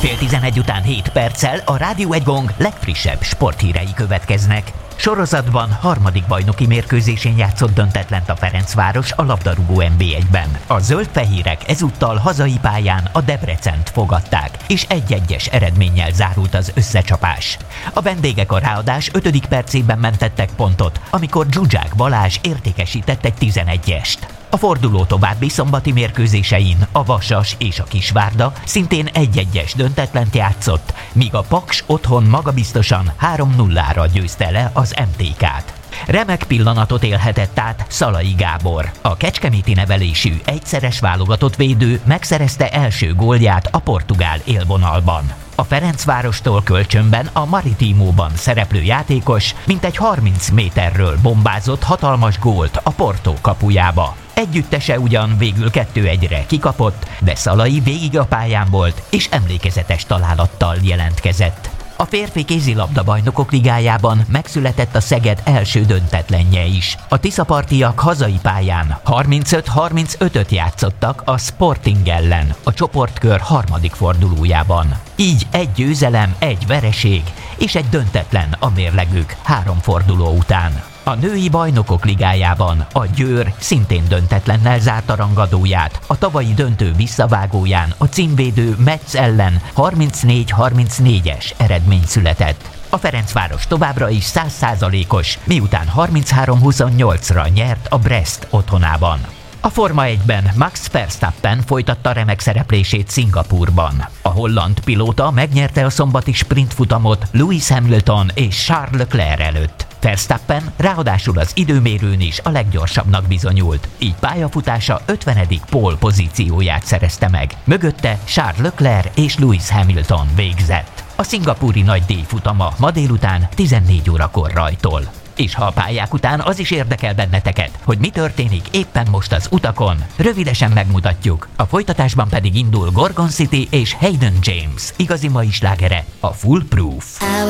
Fél 11 után 7 perccel a Rádió 1 Gong legfrissebb sporthírei következnek. Sorozatban harmadik bajnoki mérkőzésén játszott döntetlent a Ferencváros a labdarúgó NB1-ben. A zöld-fehérek ezúttal hazai pályán a Debrecent fogadták, és 1-1-es eredménnyel zárult az összecsapás. A vendégek a ráadás 5. percében mentettek pontot, amikor Zsuzsák Balázs értékesített egy 11-est. A forduló további szombati mérkőzésein a Vasas és a Kisvárda szintén 1-1-es döntetlent játszott, míg a Paks otthon magabiztosan 3-0-ra győzte le az MTK-t. Remek pillanatot élhetett át Szalai Gábor. A kecskeméti nevelésű egyszeres válogatott védő megszerezte első gólját a portugál élvonalban. A Ferencvárostól kölcsönben a Maritimóban szereplő játékos mintegy 30 méterről bombázott hatalmas gólt a Porto kapujába. Együttese ugyan végül 2-1-re kikapott, de Szalai végig a pályán volt és emlékezetes találattal jelentkezett. A férfi kézilabda bajnokok ligájában megszületett a Szeged első döntetlenje is. A tiszapartiak hazai pályán 35-35-öt játszottak a Sporting ellen a csoportkör harmadik fordulójában. Így egy győzelem, egy vereség és egy döntetlen a mérlegük 3 forduló után. A női bajnokok ligájában a Győr szintén döntetlennel zárta rangadóját, a tavalyi döntő visszavágóján a címvédő Metz ellen 34-34-es eredmény született. A Ferencváros továbbra is 100%-os, miután 33-28-ra nyert a Brest otthonában. A Forma 1-ben Max Verstappen folytatta remek szereplését Szingapúrban. A holland pilóta megnyerte a szombati sprintfutamot Lewis Hamilton és Charles Leclerc előtt. Verstappen ráadásul az időmérőn is a leggyorsabbnak bizonyult, így pályafutása 50. pole pozícióját szerezte meg. Mögötte Charles Leclerc és Lewis Hamilton végzett. A szingapúri nagydíj futama ma délután 14 órakor rajtol. És ha a pályák után az is érdekel benneteket, hogy mi történik éppen most az utakon, rövidesen megmutatjuk. A folytatásban pedig indul Gorgon City és Hayden James igazi mai slágere, a Foolproof.